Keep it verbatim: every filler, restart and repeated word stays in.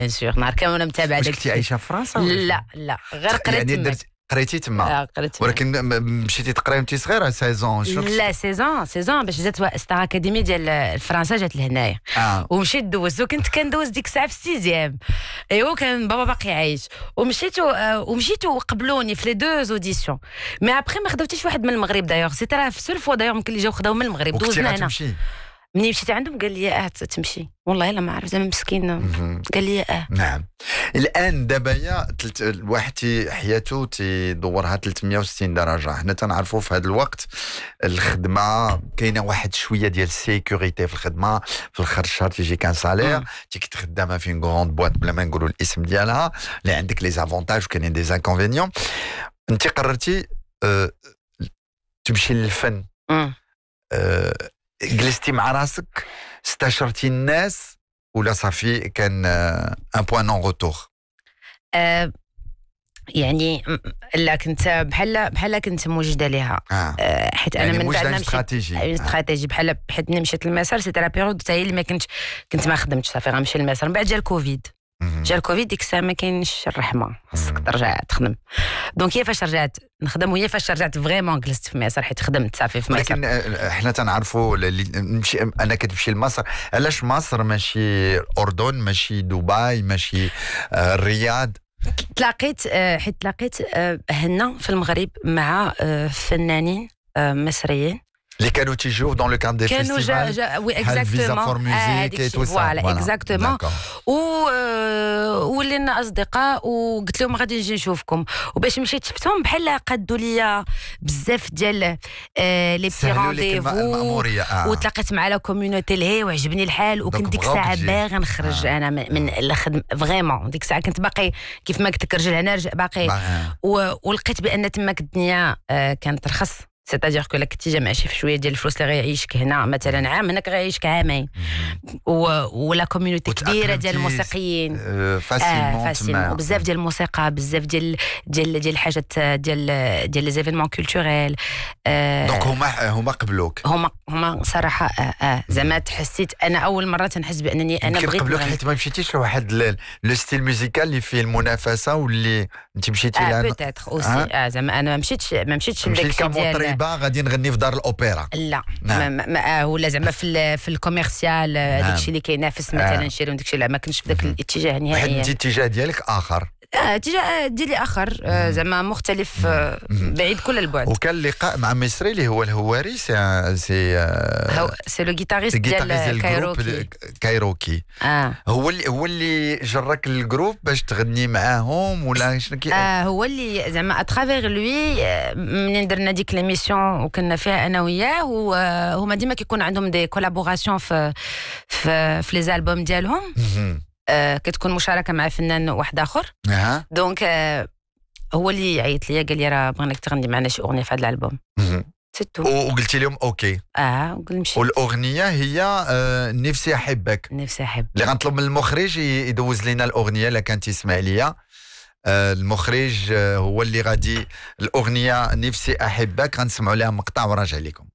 بيان سور نهار كامل انا متابعه واش داك كنتي عايشه في فرنسا؟ لا لا غير قريت يعني تماك. درت قريتي تما؟ آه قريت تماك. ولكن م- مشيتي تقراي وانت صغيره سيزون شنو كنتي- لا سيزون سيزون باش جات ستار اكاديمي ديال فرنسا جات لهنايا اه ومشيت دوزت وكنت كندوز ديك الساعه في السيزيام ايوا كان بابا باقي عايش ومشيت و- ومشيت وقبلوني في لي دو زوديسيون مي ابخي ما خداوتيش واحد من المغرب دايوغ سيتي راه في سول فوا دايوغ ممكن اللي جاو خداو من المغرب وكنتي دوزنا هنا غتمشي؟ مني مشيت عندهم قال لي اه تمشي والله الا ما عرفت زعما مسكين مهم. قال لي اه نعم. الان دابا يا تلت... الواحد تي حياته تيدورها ثلاثمية وستين درجه. حنا تنعرفوا في هذا الوقت الخدمه كاينه واحد شويه ديال السيكوريتي في الخدمه. في الاخر الشهر تيجي كان سالير مم. تيك خدامه في اون غروند بواط بلا ما نقولوا الاسم ديالها اللي عندك لي زافونتاج وكاينين دي زانكونفينيون. انت قررتي أه... تمشي للفن. مم. أه... جلستي مع راسك استشرتي الناس ولا صافي كان ان بوان نون روتور؟ آه يعني م- لا كنت بحال بحال كنت موجده ليها اه آه حيت انا يعني من بعد موجده ما مشيت استراتيجي. اي استراتيجي بحال حيت ملي مشيت للمسار سيتي لا بيريود حتى هي اللي ما كنتش كنت ما خدمتش صافي غنمشي للمسار. من بعد جا الكوفيد مهم. جا الكوفيد ديك الساعه ما كاينش الرحمه خاصك مم. ترجع تخدم. دونك هي فاش رجعت نخدم وهي فاش رجعت فريمون جلست في مصر حيت خدمت صافي في مصر. ولكن آه، احنا تنعرفوا اللي- نمشي انا كتمشي لمصر. علاش مصر ماشي الاردن ماشي دبي ماشي آه، الرياض؟ تلاقيت آه، حيت تلاقيت آه، هنا في المغرب مع آه، فنانين آه، مصريين اللي كانوا تيجيو دون لو كادر دي كانوا جا فيستيفال جا وي بحال فيزا فور اكزاكتومون ميوزيك اي تو سا. فوالا اكزاكتومون و آه، ولينا اصدقاء وقلت لهم غادي نجي نشوفكم وباش مشيت شفتهم بحال قادوا ليا بزاف ديال آه، لي بتي رونديفو المأمورية. آه. وتلاقيت مع لا كوميونيتي اللي وعجبني الحال وكنت دونك ديك بغاوك الساعه تجي. باغا نخرج آه. انا من من الخدمه فريمون ديك الساعه كنت باقي كيف ما قلت لك رجل هنا رجل باقي آه. و- ولقيت بان تماك الدنيا آه، كانت رخص سيتادير كو كنتي جامع شي شويه ديال الفلوس اللي غيعيشك هنا مثلا عام هناك غيعيشك عامين و- ولا كوميونيتي كبيره ديال الموسيقيين آه، اه فاسيلمون فاسيلمون تما. بزاف ديال الموسيقى بزاف ديال ديال ديال الحاجات ديال ديال لي زيفينمون كولتوريل دونك هما هما قبلوك. هما هما صراحه اه, آه زعما تحسيت انا اول مره تنحس بانني انا يمكن بغيت قبلوك نغني. حيت ما مشيتيش لواحد ل- لو ستيل ميوزيكال اللي فيه المنافسه واللي انت مشيتي اه لها. بوتيتر اوسي اه زعما انا ما مشيتش ما مشيتش مشيت لداكشي ديال كمطربه غادي نغني في دار الاوبرا. لا نعم. ما ما ما- آه ولا زعما في ال- في الكوميرسيال آه، نعم. داكشي اللي كينافس آه. مثلا شيرين داكشي لا ما كنتش في ذاك مهم. الاتجاه واحد نهائيا. انت الاتجاه ديالك اخر. اه اتجاه ديالي اخر آه زعما مختلف آه مهم. بعيد كل البعد. وكان لقاء مع مصري اللي هو الهواري سي سي هو سي لو جيتاريست الجيتاريست ديال ديال كايروكي. الجروب كايروكي. اه هو اللي هو اللي جرك الجروب باش تغني معاهم ولا شنو كي؟ آه هو اللي زعما اترافيغ لوي منين درنا ديك ليميسيون وكنا فيها انا وياه وهما ديما كيكون عندهم دي كولابوراسيون في في في لي زالبوم ديالهم مهم. آه كتكون مشاركه مع فنان واحد اخر. اها. دونك آه هو اللي عيط ليا قال لي راه بغيناك تغني معنا شي اغنيه في هذا الالبوم. مهم. سيتو و- وقلتي لهم اوكي. اه نقول نمشي والاغنيه هي آه، نفسي احبك نفسي احب. اللي غنطلب من المخرج ي- يدوز لنا الاغنيه الا كانت يسمع ليا. آه، المخرج آه، هو اللي غادي الاغنيه نفسي احبك غنسمعوا لها مقطع وراجع لكم.